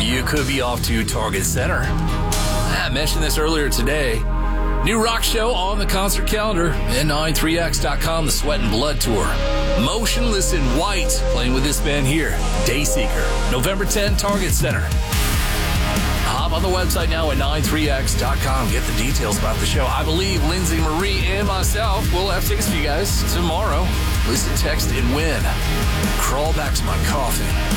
you could be off to Target Center. I mentioned this earlier today. New rock show on the concert calendar. N93X.com, the Sweat and Blood Tour. Motionless in White, playing with this band here, Dayseeker. November 10, Target Center. Hop on the website now at 93X.com. Get the details about the show. I believe Lindsay Marie and myself will have tickets for you guys tomorrow. Listen, text, and win. Crawl back to my coffin.